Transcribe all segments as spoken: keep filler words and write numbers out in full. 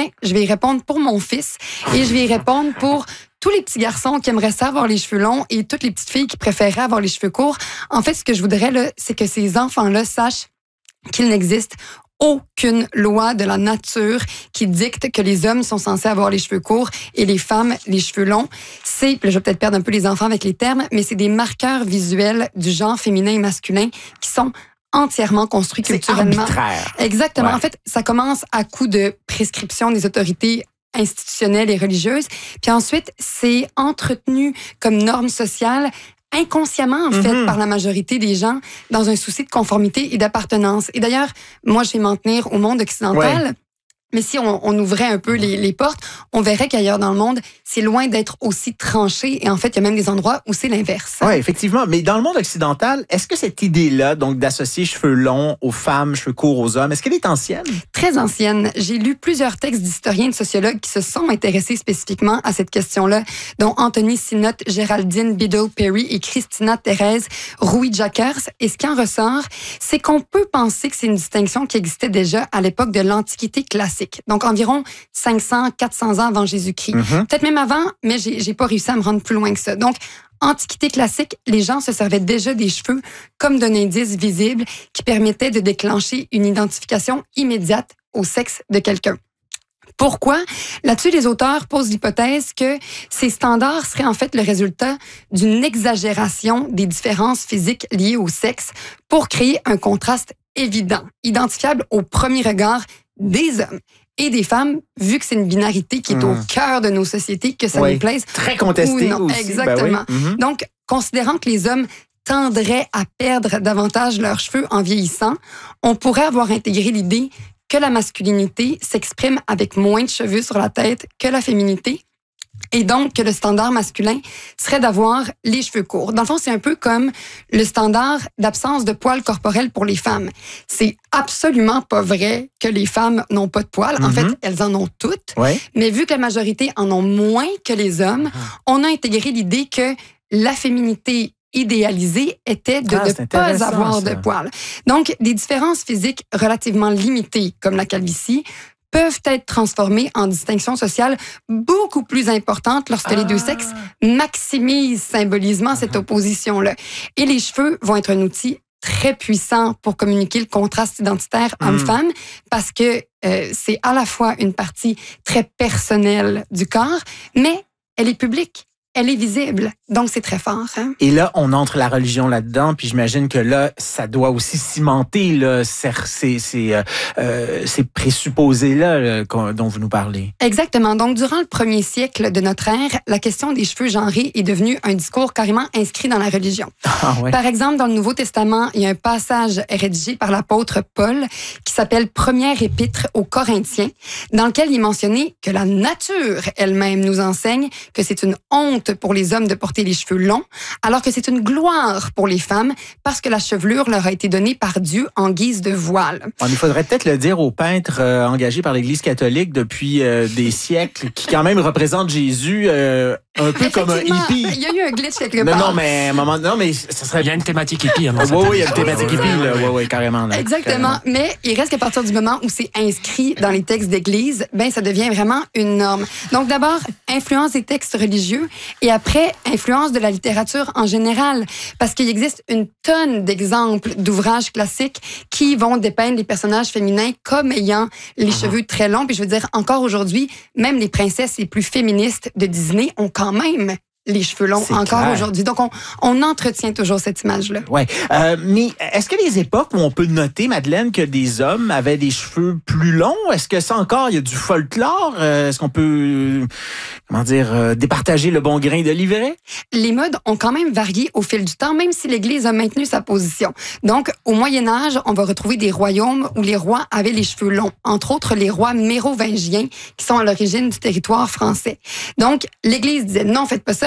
ben, je vais y répondre pour mon fils et je vais y répondre pour tous les petits garçons qui aimeraient ça avoir les cheveux longs et toutes les petites filles qui préféreraient avoir les cheveux courts. En fait, ce que je voudrais, là, c'est que ces enfants-là sachent qu'il n'existe aucune loi de la nature qui dicte que les hommes sont censés avoir les cheveux courts et les femmes les cheveux longs. C'est, je vais peut-être perdre un peu les enfants avec les termes, mais c'est des marqueurs visuels du genre féminin et masculin qui sont entièrement construits culturellement. C'est arbitraire. Exactement. Ouais. En fait, ça commence à coup de prescription des autorités institutionnelles et religieuses. Puis ensuite, c'est entretenu comme norme sociale inconsciemment, en fait, mm-hmm. par la majorité des gens, dans un souci de conformité et d'appartenance. Et d'ailleurs, moi, je vais m'en tenir au monde occidental. Ouais. Mais si on, on ouvrait un peu les, les portes, on verrait qu'ailleurs dans le monde, c'est loin d'être aussi tranché. Et en fait, il y a même des endroits où c'est l'inverse. Oui, effectivement. Mais dans le monde occidental, est-ce que cette idée-là, donc d'associer cheveux longs aux femmes, cheveux courts aux hommes, est-ce qu'elle est ancienne? Très ancienne. J'ai lu plusieurs textes d'historiens et de sociologues qui se sont intéressés spécifiquement à cette question-là, dont Anthony Sinnott, Géraldine Biddle-Perry et Christina Thérèse Rouy-Jacquers. Et ce qui en ressort, c'est qu'on peut penser que c'est une distinction qui existait déjà à l'époque de l'Antiquité classique. Donc, environ cinq cents, quatre cents ans avant Jésus-Christ. Mm-hmm. Peut-être même avant, mais j'ai, j'ai pas réussi à me rendre plus loin que ça. Donc, Antiquité classique, les gens se servaient déjà des cheveux comme d'un indice visible qui permettait de déclencher une identification immédiate au sexe de quelqu'un. Pourquoi? Là-dessus, les auteurs posent l'hypothèse que ces standards seraient en fait le résultat d'une exagération des différences physiques liées au sexe pour créer un contraste évident, identifiable au premier regard des hommes et des femmes, vu que c'est une binarité qui est mmh. au cœur de nos sociétés, que ça oui. nous plaise. Très contesté aussi. Exactement. Ben oui. mmh. Donc, considérant que les hommes tendraient à perdre davantage leurs cheveux en vieillissant, on pourrait avoir intégré l'idée que la masculinité s'exprime avec moins de cheveux sur la tête que la féminité. Et donc, que le standard masculin serait d'avoir les cheveux courts. Dans le fond, c'est un peu comme le standard d'absence de poils corporels pour les femmes. C'est absolument pas vrai que les femmes n'ont pas de poils. Mm-hmm. En fait, elles en ont toutes. Ouais. Mais vu que la majorité en ont moins que les hommes, ah. on a intégré l'idée que la féminité idéalisée était de ah, ne pas avoir ça. de poils. Donc, des différences physiques relativement limitées, comme la calvitie, peuvent être transformées en distinctions sociales beaucoup plus importantes lorsque ah. les deux sexes maximisent symbolisement ah. cette opposition-là. Et les cheveux vont être un outil très puissant pour communiquer le contraste identitaire mm. homme-femme parce que euh, c'est à la fois une partie très personnelle du corps, mais elle est publique. Elle est visible, donc c'est très fort. Hein? Et là, on entre la religion là-dedans, puis j'imagine que là, ça doit aussi cimenter là, ces, ces, ces, euh, ces présupposés-là là, dont vous nous parlez. Exactement. Donc, durant le premier siècle de notre ère, la question des cheveux genrés est devenue un discours carrément inscrit dans la religion. Ah, ouais. Par exemple, dans le Nouveau Testament, il y a un passage rédigé par l'apôtre Paul qui s'appelle « Première épître aux Corinthiens », dans lequel il est mentionné que la nature elle-même nous enseigne que c'est une honte pour les hommes de porter les cheveux longs, alors que c'est une gloire pour les femmes parce que la chevelure leur a été donnée par Dieu en guise de voile. Bon, il faudrait peut-être le dire aux peintres euh, engagés par l'Église catholique depuis euh, des siècles, qui quand même représentent Jésus euh, un peu comme un hippie. Il y a eu un glitch quelque non, part. Non, mais maman, non, mais ça serait. Il y a une thématique hippie. Hein, oui, oui, il y a une thématique hippie, là. Oui, oui, carrément. Là, Exactement. Carrément. Mais il reste qu'à partir du moment où c'est inscrit dans les textes d'Église, ben ça devient vraiment une norme. Donc d'abord, influence des textes religieux et après, influence de la littérature en général. Parce qu'il existe une tonne d'exemples d'ouvrages classiques qui vont dépeindre les personnages féminins comme ayant les uh-huh. cheveux très longs. Puis je veux dire, encore aujourd'hui, même les princesses les plus féministes de Disney ont quand même les cheveux longs, c'est encore clair. Aujourd'hui. Donc, on, on entretient toujours cette image-là. Oui. Euh, mais est-ce que les époques où on peut noter, Madeleine, que des hommes avaient des cheveux plus longs, est-ce que ça encore, il y a du folklore? Euh, est-ce qu'on peut, comment dire, euh, départager le bon grain de l'ivraie? Les modes ont quand même varié au fil du temps, même si l'Église a maintenu sa position. Donc, au Moyen-Âge, on va retrouver des royaumes où les rois avaient les cheveux longs. Entre autres, les rois mérovingiens, qui sont à l'origine du territoire français. Donc, l'Église disait, non, faites pas ça.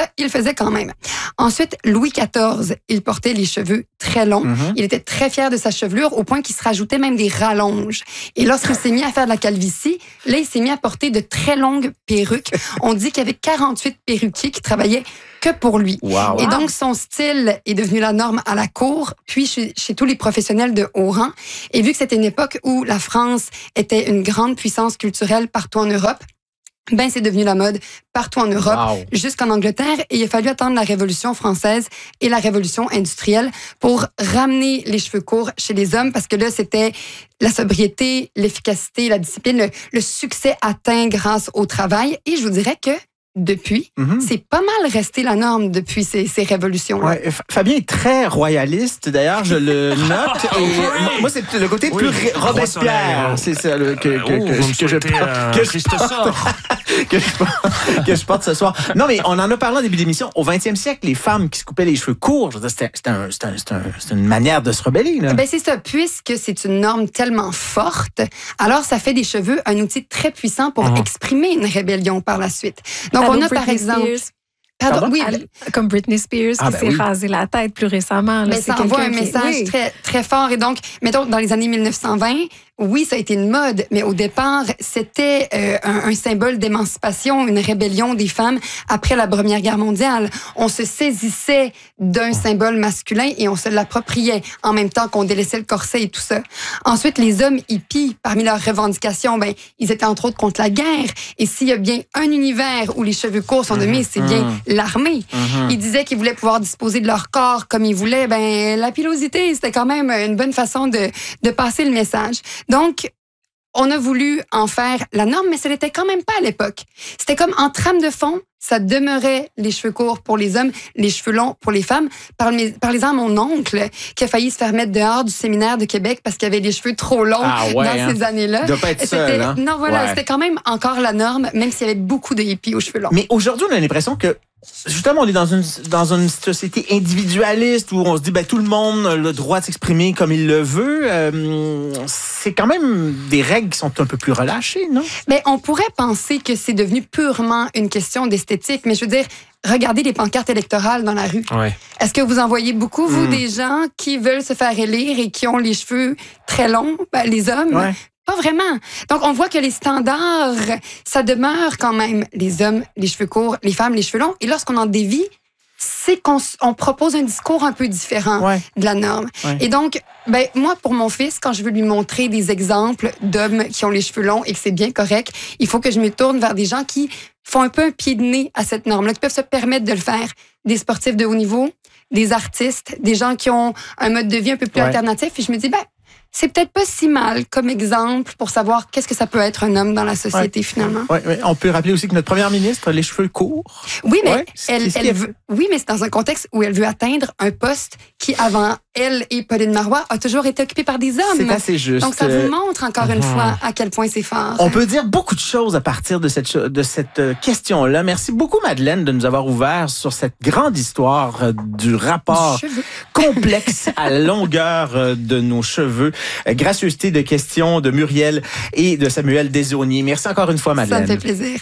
il le faisait quand même. Ensuite, Louis quatorze, il portait les cheveux très longs. Mm-hmm. Il était très fier de sa chevelure au point qu'il se rajoutait même des rallonges. Et lorsqu'il s'est mis à faire de la calvitie, là, il s'est mis à porter de très longues perruques. On dit qu'il y avait quarante-huit perruquiers qui travaillaient que pour lui. Wow. Et donc, son style est devenu la norme à la cour, puis chez, chez tous les professionnels de haut rang. Et vu que c'était une époque où la France était une grande puissance culturelle partout en Europe, ben c'est devenu la mode partout en Europe, wow. jusqu'en Angleterre. Et il a fallu attendre la Révolution française et la Révolution industrielle pour ramener les cheveux courts chez les hommes, parce que là, c'était la sobriété, l'efficacité, la discipline, le, le succès atteint grâce au travail. Et je vous dirais que depuis, mm-hmm. c'est pas mal resté la norme depuis ces, ces révolutions-là. Ouais, Fabien est très royaliste, d'ailleurs, je le note. Et oui. Moi, c'est le côté oui. plus Robespierre. C'est ça le, que, que, oh, que, que, je porte, que, je porte, que, je porte, que je porte ce soir. Non, mais on en a parlé en début d'émission. Au vingtième siècle, les femmes qui se coupaient les cheveux courts, je veux dire, c'était, c'était, un, c'était, un, c'était, un, c'était une manière de se rebeller. Là. Ben, c'est ça. Puisque c'est une norme tellement forte, alors ça fait des cheveux un outil très puissant pour mm-hmm. exprimer une rébellion par la suite. Donc, Allô, on a Britney par exemple... Spears. Pardon, Pardon? oui, Elle, comme Britney Spears ah, qui ben s'est oui. rasé la tête plus récemment. Là, mais ça envoie un message qui... oui. très, très fort. Et donc, mettons, dans les années mille neuf cent vingt, oui, ça a été une mode, mais au départ, c'était euh, un, un symbole d'émancipation, une rébellion des femmes après la Première Guerre mondiale. On se saisissait d'un symbole masculin et on se l'appropriait en même temps qu'on délaissait le corset et tout ça. Ensuite, les hommes hippies, parmi leurs revendications, ben, ils étaient entre autres contre la guerre. Et s'il y a bien un univers où les cheveux courts sont de mise, c'est bien l'armée. Mm-hmm. Ils disaient qu'ils voulaient pouvoir disposer de leur corps comme ils voulaient. Ben, la pilosité, c'était quand même une bonne façon de, de passer le message. Donc, on a voulu en faire la norme, mais ce n'était quand même pas à l'époque. C'était comme en trame de fond, ça demeurait les cheveux courts pour les hommes, les cheveux longs pour les femmes. Parlez-en à mon oncle qui a failli se faire mettre dehors du séminaire de Québec parce qu'il avait les cheveux trop longs ah ouais, dans hein. ces années-là. Il doit pas être seul, hein? Non, voilà, ouais. c'était quand même encore la norme, même s'il y avait beaucoup de hippies aux cheveux longs. Mais aujourd'hui, on a l'impression que justement, on est dans une, dans une société individualiste où on se dit ben, tout le monde a le droit de s'exprimer comme il le veut. Euh, c'est quand même des règles qui sont un peu plus relâchées, non? Mais on pourrait penser que c'est devenu purement une question d'esthétique, mais je veux dire, regardez les pancartes électorales dans la rue. Ouais. Est-ce que vous en voyez beaucoup, vous, mmh. des gens qui veulent se faire élire et qui ont les cheveux très longs, ben, les hommes? Ouais. Pas vraiment. Donc, on voit que les standards, ça demeure quand même les hommes, les cheveux courts, les femmes, les cheveux longs. Et lorsqu'on en dévie, c'est qu'on on propose un discours un peu différent ouais. de la norme. Ouais. Et donc, ben, moi, pour mon fils, quand je veux lui montrer des exemples d'hommes qui ont les cheveux longs et que c'est bien correct, il faut que je me tourne vers des gens qui font un peu un pied de nez à cette norme-là, qui peuvent se permettre de le faire. Des sportifs de haut niveau, des artistes, des gens qui ont un mode de vie un peu plus ouais. alternatif. Et je me dis, ben, c'est peut-être pas si mal comme exemple pour savoir qu'est-ce que ça peut être un homme dans la société, ouais. finalement. Ouais, ouais. On peut rappeler aussi que notre première ministre a les cheveux courts. Oui, mais ouais. elle, elle veut, oui, mais c'est dans un contexte où elle veut atteindre un poste qui, avant elle et Pauline Marois, a toujours été occupé par des hommes. C'est assez juste. Donc, ça vous montre encore mmh. une fois à quel point c'est fort. On peut dire beaucoup de choses à partir de cette, de cette question-là. Merci beaucoup, Madeleine, de nous avoir ouvert sur cette grande histoire du rapport complexe à la longueur de nos cheveux. Gracieuseté de questions de Muriel et de Samuel Desaulniers. Merci encore une fois, Madeleine. Ça me fait plaisir.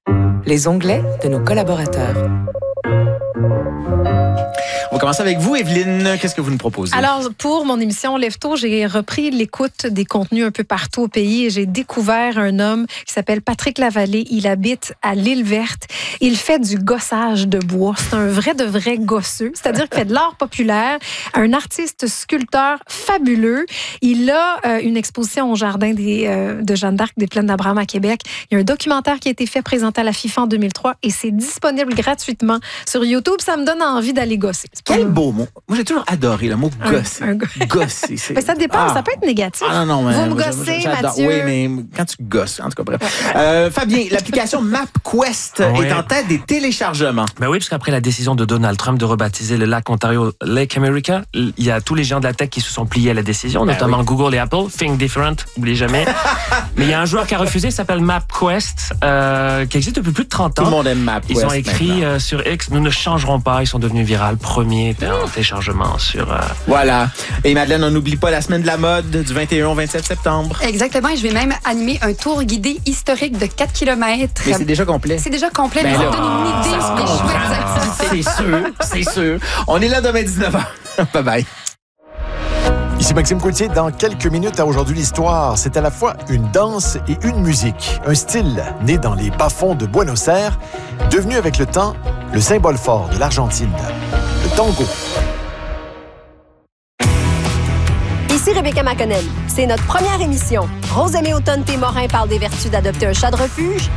Les onglets de nos collaborateurs. On va commencer avec vous, Evelyne. Qu'est-ce que vous nous proposez? Alors, pour mon émission Lève-Tôt, j'ai repris l'écoute des contenus un peu partout au pays et j'ai découvert un homme qui s'appelle Patrick Lavallée. Il habite à l'Île-Verte. Il fait du gossage de bois. C'est un vrai de vrai gosseux. C'est-à-dire qu'il fait de l'art populaire. Un artiste sculpteur fabuleux. Il a euh, une exposition au jardin des, euh, de Jeanne d'Arc des Plaines d'Abraham à Québec. Il y a un documentaire qui a été fait, présenté à la FIFA en deux mille trois et c'est disponible gratuitement sur YouTube. Ça me donne envie d'aller gosser. Quel beau mot. Moi, j'ai toujours adoré le mot gosser. Un, un go... Gosser. C'est... Mais ça dépend, ah. ça peut être négatif. Ah non, non, mais vous me moi, gossez, j'adore. Mathieu. Oui, mais quand tu gosses, en tout cas, bref. Euh, Fabien, l'application MapQuest oui. est en tête des téléchargements. Ben oui, parce qu'après la décision de Donald Trump de rebaptiser le lac Ontario Lake America, il y a tous les géants de la tech qui se sont pliés à la décision, ben notamment oui. Google et Apple. Think different, n'oubliez jamais. Mais il y a un joueur qui a refusé, il s'appelle MapQuest, euh, qui existe depuis plus de trente ans. Tout le monde aime MapQuest. Ils ont écrit euh, sur X, nous ne changerons pas, ils sont devenus virales, promis. premier en téléchargement sur... Euh... Voilà. Et Madeleine, on n'oublie pas la semaine de la mode du vingt et un au vingt-sept septembre. Exactement. Et je vais même animer un tour guidé historique de quatre kilomètres. Mais c'est déjà complet. C'est déjà complet. Ben mais là, ça donne une idée ça des se chouettes activités. C'est sûr, c'est sûr. On est là demain dix-neuf heures. Bye bye. Ici Maxime Coutier, dans quelques minutes à Aujourd'hui l'Histoire, c'est à la fois une danse et une musique. Un style né dans les bas-fonds de Buenos Aires, devenu avec le temps le symbole fort de l'Argentine, le tango. Ici Rebecca McConnell. C'est notre première émission. Rosemée Automne-Témorin parle des vertus d'adopter un chat de refuge